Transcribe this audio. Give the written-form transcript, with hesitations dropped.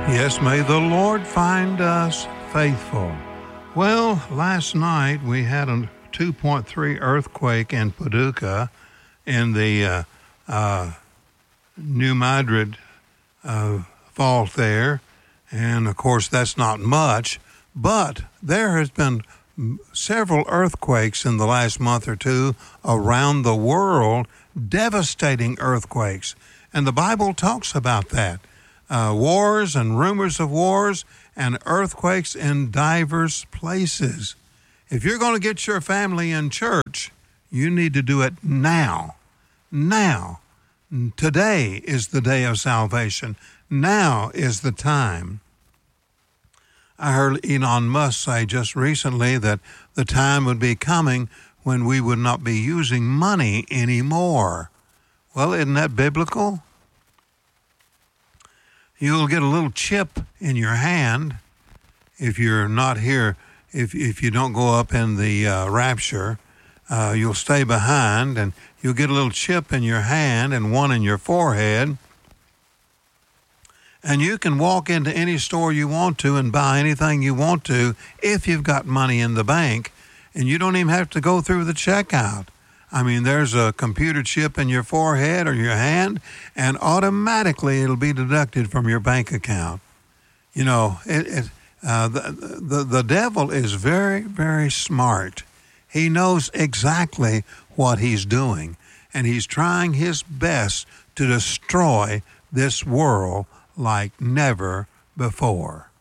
Yes, may the Lord find us faithful. Well, last night we had a 2.3 earthquake in Paducah in the New Madrid fault there. And of course, that's not much, but there has been several earthquakes in the last month or two around the world, devastating earthquakes. And the Bible talks about that. Wars and rumors of wars and earthquakes in diverse places. If you're going to get your family in church, you need to do it now. Now. Today is the day of salvation. Now is the time. I heard Elon Musk say just recently that the time would be coming when we would not be using money anymore. Well, isn't that biblical? You'll get a little chip in your hand if you're not here. If you don't go up in the rapture, you'll stay behind, and you'll get a little chip in your hand and one in your forehead. And you can walk into any store you want to and buy anything you want to if you've got money in the bank, and you don't even have to go through the checkout. I mean, there's a computer chip in your forehead or your hand, and automatically it'll be deducted from your bank account. You know, the devil is very, very smart. He knows exactly what he's doing, and he's trying his best to destroy this world like never before.